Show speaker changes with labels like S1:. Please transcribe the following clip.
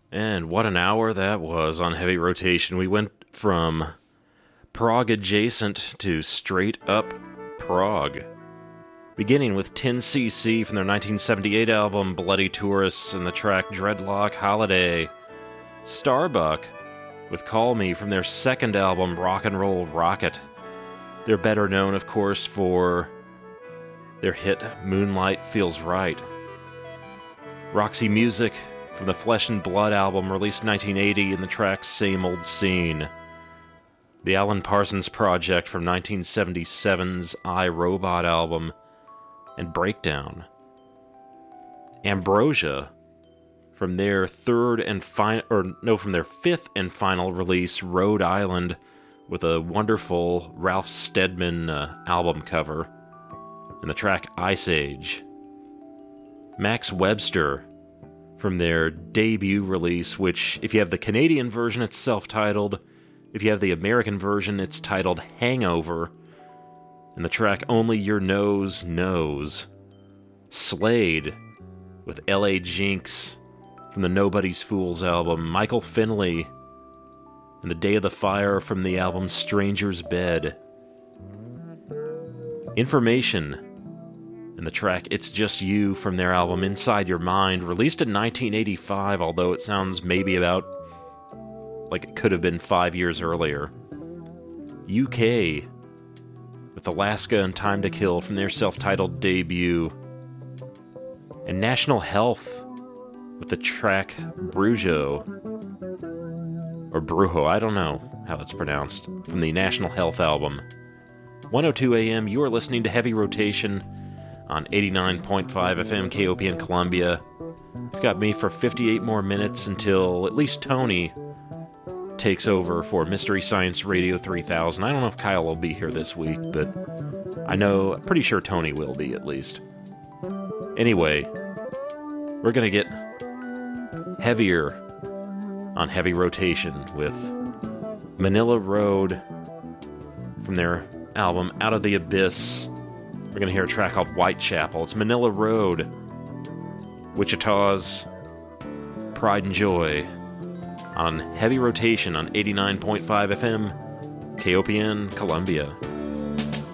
S1: And what an hour that was on Heavy Rotation. We went from prog adjacent to straight up prog. Beginning with 10cc from their 1978 album Bloody Tourists and the track Dreadlock Holiday. Starbuck with Call Me from their second album Rock and Roll Rocket. They're better known, of course, for their hit Moonlight Feels Right. Roxy Music from the Flesh and Blood album released in 1980 and the track Same Old Scene. The Alan Parsons Project from 1977's I, Robot album and Breakdown. Ambrosia from their fifth and final release, Rhode Island, with a wonderful Ralph Steadman album cover and the track Ice Age. Max Webster from their debut release, which, if you have the Canadian version, it's self-titled. If you have the American version, it's titled Hangover. And the track Only Your Nose Knows. Slade with L.A. Jinx from the Nobody's Fools album. Michael Finley and The Day of the Fire from the album Stranger's Bed. Information and the track It's Just You from their album Inside Your Mind, released in 1985, although it sounds maybe about like it could have been 5 years earlier. UK with Alaska and Time to Kill from their self-titled debut. And National Health with the track Brujo, or Brujo, I don't know how it's pronounced, from the National Health album. 102 AM, you are listening to Heavy Rotation on 89.5 FM KOP in Columbia. You've got me for 58 more minutes until at least Tony takes over for Mystery Science Radio 3000. I don't know if Kyle will be here this week, but pretty sure Tony will be at least. Anyway, we're gonna get heavier on Heavy Rotation with Manila Road from their album Out of the Abyss. We're going to hear a track called Whitechapel. It's Manila Road, Wichita's Pride and Joy on Heavy Rotation on 89.5 FM, KOPN, Columbia.